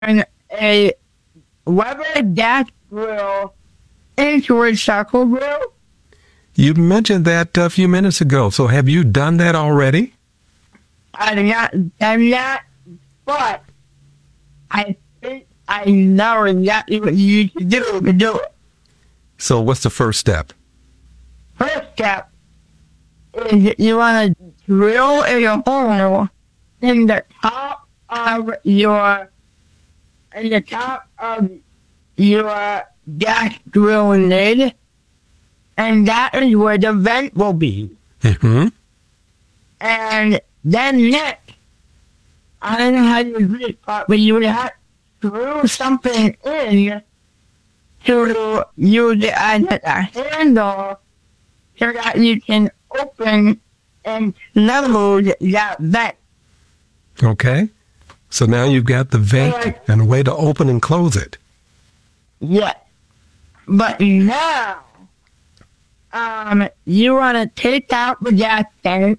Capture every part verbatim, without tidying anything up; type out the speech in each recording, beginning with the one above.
turn a rubber gas grill into a charcoal grill. You mentioned that a few minutes ago. So have you done that already? I have not done that, but I think I know exactly what you need to do to do it. So what's the first step? First step is you want to drill a hole in the top of your in the top of your gas grill lid, and that is where the vent will be. Mm-hmm. And then next, I don't know how to do this part, but you would have to screw something in to use it as a handle so that you can open and close that vent. Okay. So now you've got the vent and a way to open and close it. Yes. But now, um, you want to take out the gas tank,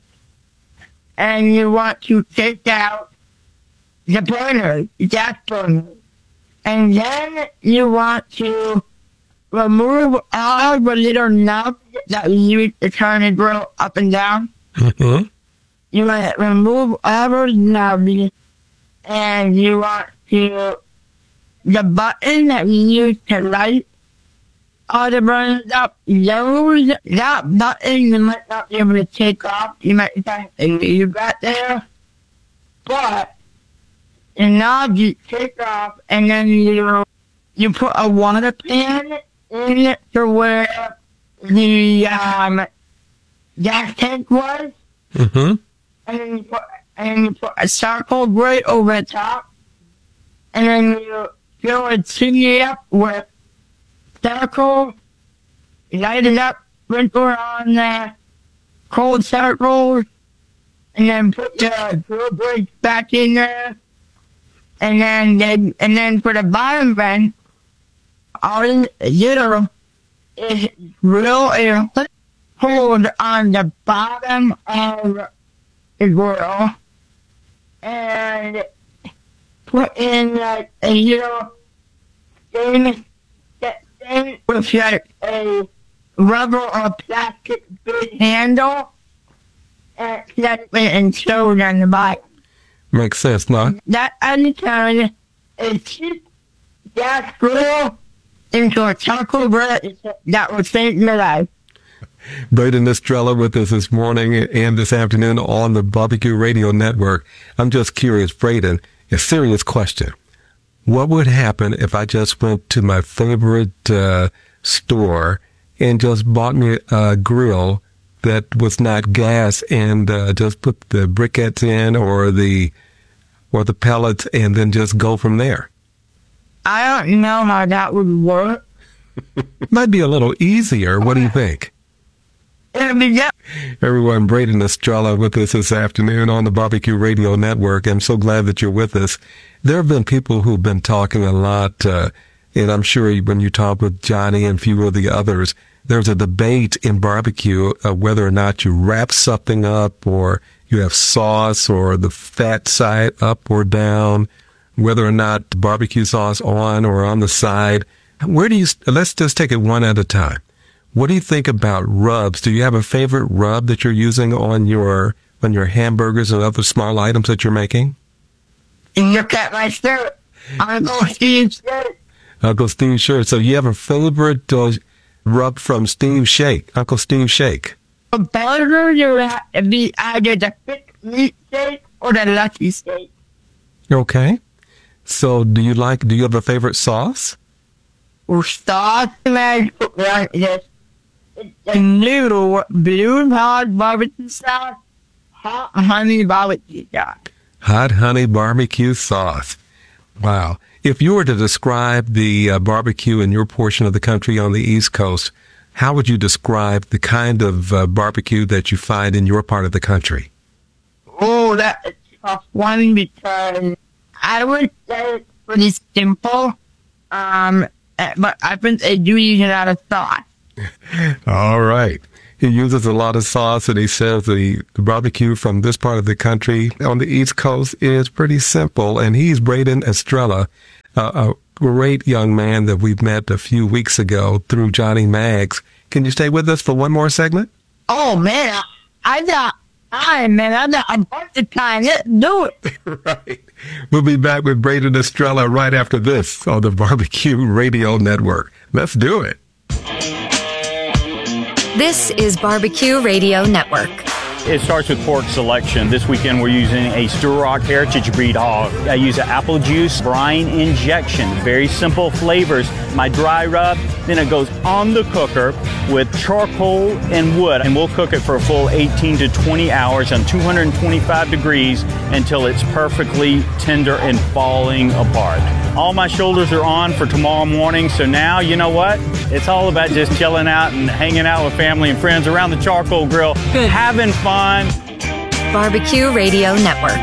and you want to take out the burner, the gas burner. And then you want to remove all the little knobs that you use to turn the grill up and down. Mm-hmm. You want to remove all those knobs, and you want to, the button that you use to light all the burners up, those, that button you might not be able to take off. You might think you got there, but the knob you take off, and then you you put a water pan in it to where the um, gas tank was, Mm-hmm. and then you put and then you put a charcoal grate over the top, and then you fill a chimney up with charcoal, light it up, sprinkle on the cold charcoal, and then put the grill grate back in there. And then, then, and then for the bottom vent, all you do is drill a hole on the bottom of the grill and put in like a little thing, that thing with like a rubber or plastic big handle and set it and sew it on the bottom. Makes sense, no? That undertone is cheap gas grill into a charcoal grill that will save your life. Braden Estrella with us this morning and this afternoon on the Barbecue Radio Network. I'm just curious, Braden, a serious question. What would happen if I just went to my favorite uh, store and just bought me a grill that was not gas and uh, just put the briquettes in or the or the pellets and then just go from there? I don't know how that would work. Might be a little easier. What do you think? It'd be good. Everyone, Braden Estrella with us this afternoon on the Barbecue Radio Network. I'm so glad that you're with us. There have been people who've been talking a lot, uh, and I'm sure when you talk with Johnny and a few of the others, there's a debate in barbecue of whether or not you wrap something up or you have sauce or the fat side up or down, whether or not the barbecue sauce on or on the side. Where do you, let's just take it one at a time. What do you think about rubs? Do you have a favorite rub that you're using on your, on your hamburgers and other small items that you're making? Look at my shirt. Uncle Steve's shirt. Uncle Steve's shirt. So you have a favorite uh, rub from Steve Shake, Uncle Steve Shake? A burger, you have to be either the thick meat steak or the lucky steak. Okay. So do you like, do you have a favorite sauce? Or sauce, man, like this. It's a new blue hot barbecue sauce, hot honey barbecue sauce. Hot honey barbecue sauce. Wow. If you were to describe the uh, barbecue in your portion of the country on the East Coast, how would you describe the kind of uh, barbecue that you find in your part of the country? Oh, that's a tough one because I would say it's pretty simple, um, but I think they do use a lot of sauce. All right. He uses a lot of sauce, and he says the, the barbecue from this part of the country on the East Coast is pretty simple. And he's Braden Estrella a, a great young man that we've met a few weeks ago through Johnny Maggs. Can you stay with us for one more segment? Oh, man, I, I got time, man. I got a bunch of time. Let's do it. Right. We'll be back with Braden Estrella right after this on the Barbecue Radio Network. Let's do it. This is Barbecue Radio Network. It starts with pork selection. This weekend we're using a Sturrock Heritage Breed hog. I use an apple juice brine injection. Very simple flavors. My dry rub, then it goes on the cooker with charcoal and wood. And we'll cook it for a full eighteen to twenty hours on two hundred twenty-five degrees until it's perfectly tender and falling apart. All my shoulders are on for tomorrow morning, so now, you know what? It's all about just chilling out and hanging out with family and friends around the charcoal grill, Good. having fun. Barbecue Radio Network.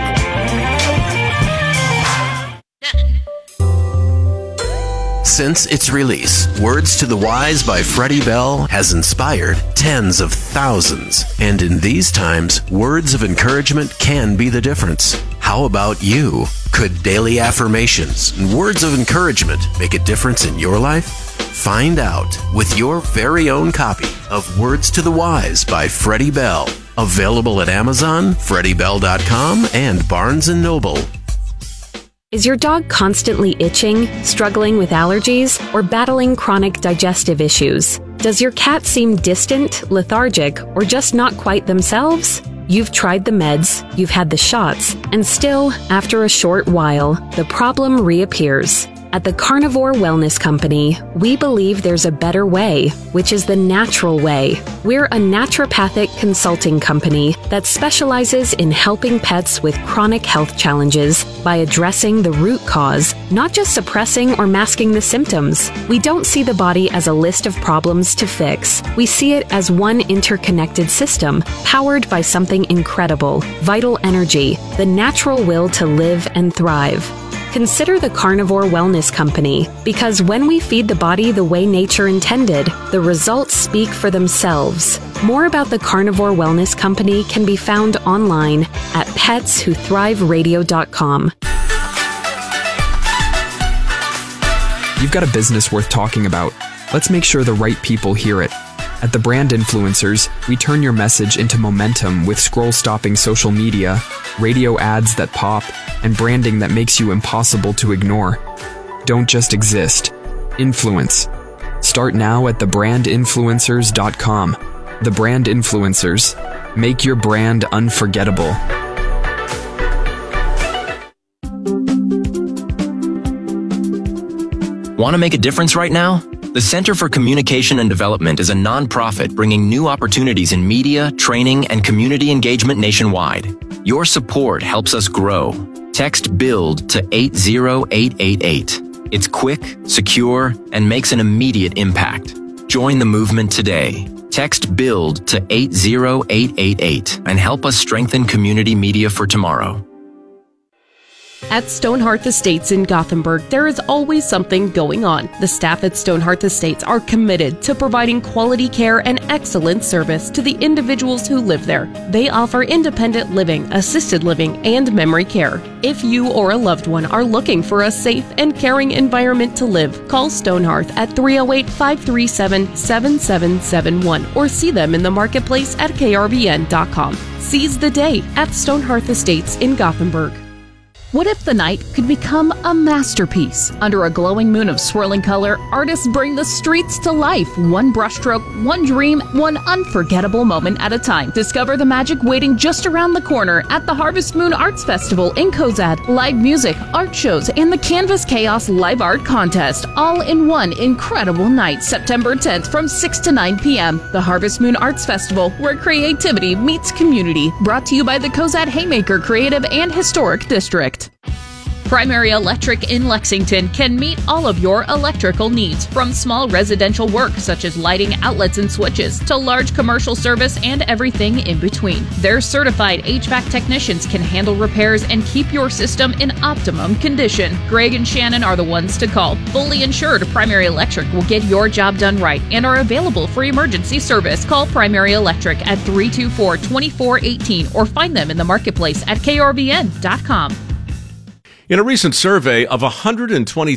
Since its release, Words to the Wise by Freddie Bell has inspired tens of thousands. And in these times, words of encouragement can be the difference. How about you? Could daily affirmations and words of encouragement make a difference in your life? Find out with your very own copy of Words to the Wise by Freddie Bell. Available at Amazon, freddie bell dot com, and Barnes and Noble. Is your dog constantly itching, struggling with allergies, or battling chronic digestive issues? Does your cat seem distant, lethargic, or just not quite themselves? You've tried the meds, you've had the shots, and still, after a short while, the problem reappears. At the Carnivore Wellness Company, we believe there's a better way, which is the natural way. We're a naturopathic consulting company that specializes in helping pets with chronic health challenges by addressing the root cause, not just suppressing or masking the symptoms. We don't see the body as a list of problems to fix. We see it as one interconnected system, powered by something incredible, vital energy, the natural will to live and thrive. Consider the Carnivore Wellness Company, because when we feed the body the way nature intended, the results speak for themselves. More about the Carnivore Wellness Company can be found online at pets who thrive radio dot com. You've got a business worth talking about. Let's make sure the right people hear it. At The Brand Influencers, we turn your message into momentum with scroll-stopping social media, radio ads that pop, and branding that makes you impossible to ignore. Don't just exist. Influence. Start now at the brand influencers dot com. The Brand Influencers. Make your brand unforgettable. Want to make a difference right now? The Center for Communication and Development is a nonprofit bringing new opportunities in media, training, and community engagement nationwide. Your support helps us grow. Text BUILD to eight zero eight eight eight. It's quick, secure, and makes an immediate impact. Join the movement today. Text BUILD to eight zero eight eight eight and help us strengthen community media for tomorrow. At Stonehearth Estates in Gothenburg, there is always something going on. The staff at Stonehearth Estates are committed to providing quality care and excellent service to the individuals who live there. They offer independent living, assisted living, and memory care. If you or a loved one are looking for a safe and caring environment to live, call Stonehearth at three oh eight, five three seven, seven seven seven one or see them in the marketplace at K R B N dot com. Seize the day at Stonehearth Estates in Gothenburg. What if the night could become a masterpiece? Under a glowing moon of swirling color, artists bring the streets to life, one brushstroke, one dream, one unforgettable moment at a time. Discover the magic waiting just around the corner at the Harvest Moon Arts Festival in Kozad. Live music, art shows, and the Canvas Chaos Live Art Contest, all in one incredible night, September tenth from six to nine p.m. The Harvest Moon Arts Festival, where creativity meets community. Brought to you by the Kozad Haymaker Creative and Historic District. Primary Electric in Lexington can meet all of your electrical needs, from small residential work such as lighting, outlets, and switches, to large commercial service and everything in between. Their certified H V A C technicians can handle repairs and keep your system in optimum condition. Greg and Shannon are the ones to call. Fully insured, Primary Electric will get your job done right and are available for emergency service. Call Primary Electric at three two four, two four one eight or find them in the marketplace at K R B N dot com. In a recent survey of one hundred twenty